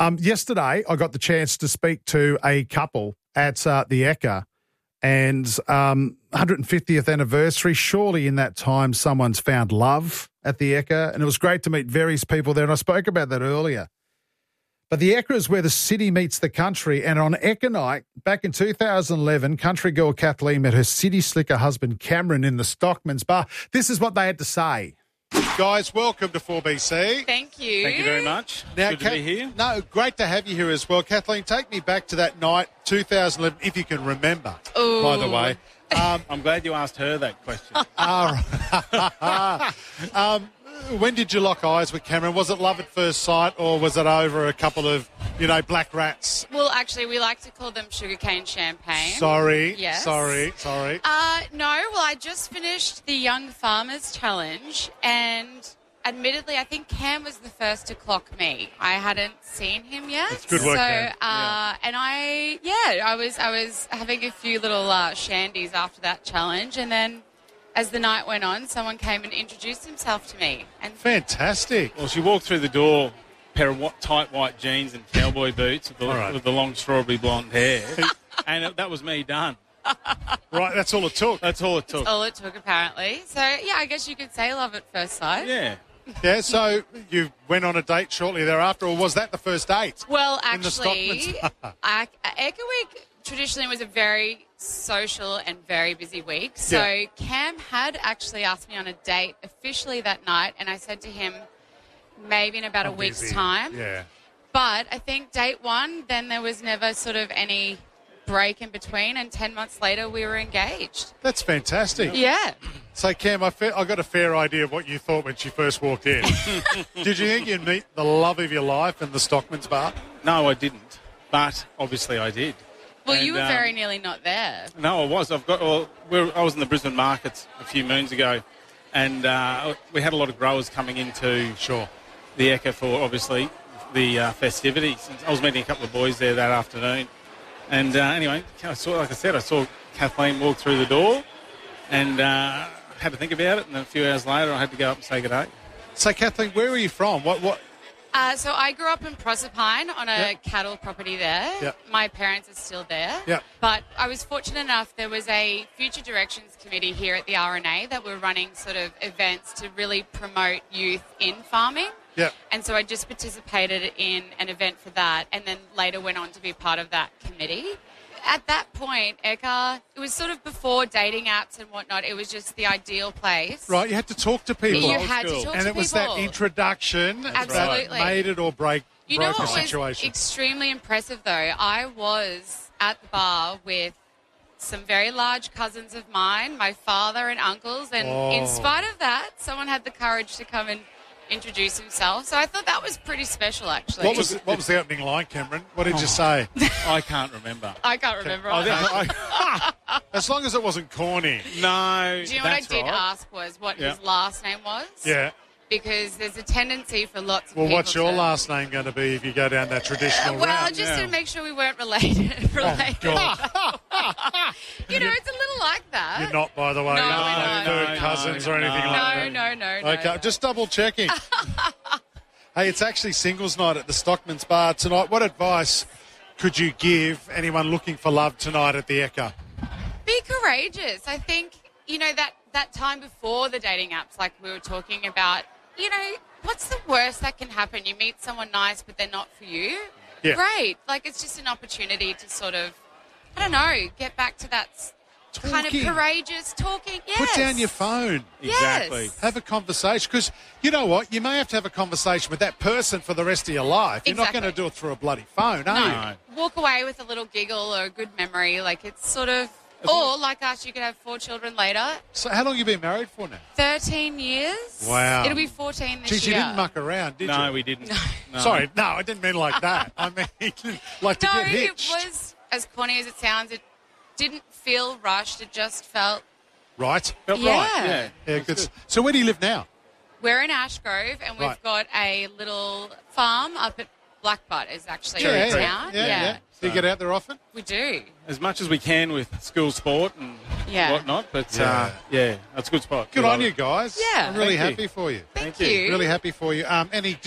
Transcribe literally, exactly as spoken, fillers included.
Um, yesterday, I got the chance to speak to a couple at uh, the Ekka, and um, one hundred fiftieth anniversary. Surely in that time, someone's found love at the Ekka, and it was great to meet various people there, and I spoke about that earlier. But the Ekka is where the city meets the country, and on Ekka night, back in two thousand eleven, country girl Kathleen met her city slicker husband Cameron in the Stockman's Bar. This is what they had to say. Guys, welcome to four B C. Thank you. Thank you very much. Now, Good to Kath- be here. No, great to have you here as well. Kathleen, take me back to that night, two thousand eleven, if you can remember, Ooh. by the way. Um, I'm glad you asked her that question. uh, um, when did you lock eyes with Cameron? Was it love at first sight, or was it over a couple of, you know, black rats? Well, actually, we like to call them sugarcane champagne. Sorry, Yes. sorry, sorry. Uh, no, well, I just finished the Young Farmers Challenge, and admittedly, I think Cam was the first to clock me. I hadn't seen him yet. It's good work, So, Cam. uh, Yeah. and I, yeah, I was, I was having a few little uh, shandies after that challenge, and then as the night went on, someone came and introduced himself to me. And Fantastic. Well, she walked through the door, pair of what, tight white jeans and cowboy boots with the, All right. with the long strawberry blonde hair, and it, that was me done. Right, that's all it took. That's all it took. all it took, apparently. So, yeah, I guess you could say love at first sight. Yeah. Yeah, so you went on a date shortly thereafter, or was that the first date? Well, In the actually, Stockman's Bar. I, Ekka Week traditionally was a very social and very busy week. So Yeah. Cam had actually asked me on a date officially that night, and I said to him, maybe in about a I'm week's busy. time. Yeah. But I think date one, then there was never sort of any break in between, and ten months later we were engaged. That's fantastic. Yeah. So, Cam, I, fe- I got a fair idea of what you thought when she first walked in. Did you think you'd meet the love of your life in the Stockman's Bar? No, I didn't. But obviously I did. Well, And, you were um, very nearly not there. No, I was. I've got. Well, we're, I was in the Brisbane markets a few moons ago, and uh, we had a lot of growers coming into Sure. the Ekka for obviously the uh, festivities. And I was meeting a couple of boys there that afternoon, and uh, anyway, I saw, like I said, I saw Kathleen walk through the door, and uh, had to think about it. And a few hours later, I had to go up and say good day. So, Kathleen, where are you from? What? What? Uh, so I grew up in Proserpine on a Yep. cattle property there. Yep. My parents are still there. Yep. But I was fortunate enough, there was a Future Directions Committee here at the R N A that were running sort of events to really promote youth in farming. Yeah. And so I just participated in an event for that, and then later went on to be part of that committee. At that point, Ekka, it was sort of before dating apps and whatnot. It was just the ideal place. Right, you had to talk to people. You Old had school. to talk and to it was people. that introduction Absolutely. that made it or break You know broke what the was situation. extremely impressive, though? I was at the bar with some very large cousins of mine, my father and uncles, and Oh. in spite of that, someone had the courage to come and introduce himself. So I thought that was pretty special, actually. what was what was the opening line, Cameron? What did you Oh. say? I can't remember. I can't remember. Oh, all that. I- As long as it wasn't corny. no, Do you know what I that's did right. ask was what Yeah. his last name was? Yeah. Because there's a tendency for lots of Well, people what's your to- last name going to be if you go down that traditional Well, route? just yeah. to make sure we weren't related. related. God. You know, it's a little like that. You're not, by the way. No, You're we're not not. third No, cousins no, or anything no. like No, that. no, no, no. Okay, no. just double checking. Hey, it's actually singles night at the Stockman's Bar tonight. What advice could you give anyone looking for love tonight at the Ekka? Be courageous. I think, you know, that, that time before the dating apps, like we were talking about, you know, what's the worst that can happen? You meet someone nice, but they're not for you. Yeah. Great. Like, it's just an opportunity to sort of, I don't know, get back to that s- kind of Talking. courageous talking. Yes. Put down your phone. Exactly. Yes. Have a conversation. Because you know what? You may have to have a conversation with that person for the rest of your life. You're not Exactly. going to do it through a bloody phone, are you? No. Walk away with a little giggle or a good memory. Like, it's sort of, or like us, you could have four children later. So how long have you been married for now? thirteen years. Wow. It'll be fourteen this Geez, you year. didn't muck around, did No, you? we didn't. No. Sorry, no, I didn't mean like that. I mean, like to No, get it hitched. was, as corny as it sounds, it didn't feel rushed. It just felt, Right? Felt Yeah. right. Yeah. Yeah, That's good. good. So where do you live now? we're in Ashgrove and we've Right. got a little farm up at Blackbutt is actually Yeah, the yeah, town. yeah, yeah. Do you get out there often? We do. As much as we can with school sport and Yeah. whatnot, but Yeah. uh, yeah, that's a good spot. Good We on love you it. guys. Yeah. I'm really Thank you. happy for you. Thank Thank you. you. Really happy for you. Um, any